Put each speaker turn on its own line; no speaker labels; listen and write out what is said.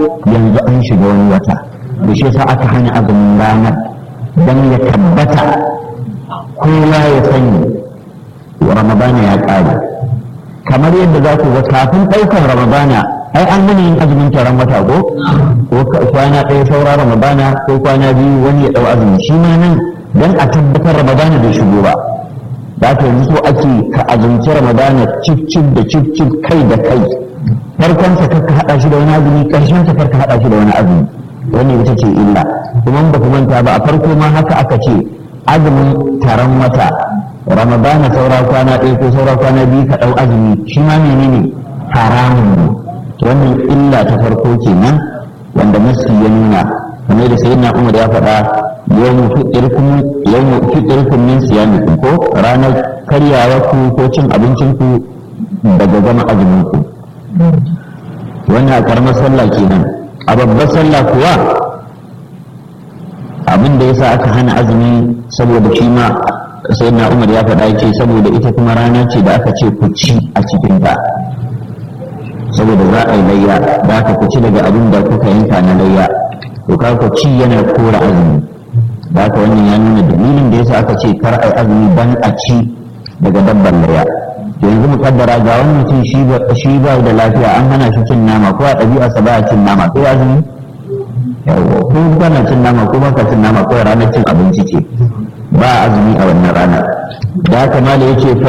yanzu an shiga wani wata da shi yasa aka hana azumin ranar don ya tabbata kowa ya sani ramadana ya ƙare. Kamar yadda za ku ga kafin ɗaukar ramadana ai an gane yin azumin taron wata ko kwana ɗaya saura ramadana ko kwana biyu wani ya ɗau azumi shi ma nan don a tabbatar ramadana bai shigo ba. Da ta yanzu so ake ka azumci ramadana cif da cif kai da kai, farkon sa karka haɗa shi da wani azumi, ƙarshen sa karka haɗa shi da wani azumi. Wannan ita ce illa. Kuma ba ku manta ba a farko ma haka aka ce azumin taron wata ramadana saura kwana ɗaya ko saura kwana biyu ka ɗau azumi shi ma menene haramun ne. Wannan illa ta farko kenan wanda nasi ya nuna, kamar da sayyidina Umar ya faɗa yawmu fitirkum min siyamikum, ko ranar karyawa ku ko cin abincin ku daga gama azumin ku. Wannan a karamar sallah kenan. A babbar sallah kuwa abin da yasa aka hana azumi saboda shi ma sayyidina Umar ya faɗa ce saboda ita kuma rana ce da aka ce ku ci a cikin ta, saboda za a yi layya da aka ku ci daga abin da kuka yanka na layya, to ka ku ci yana kora azumi. Da haka wannan ya nuna dalilin da yasa aka ce kar ai azumi dan a ci daga dabbar layya. Yanzu mu kaddara ga wani mutum shi ba da lafiya an hana shi cin nama, ko a ɗabi'arsa ba a cin nama, ko azumi ko kana cin nama ko baka cin nama, ko ranar cin abinci ce ba azumi a wannan rana. Da haka mala yace fa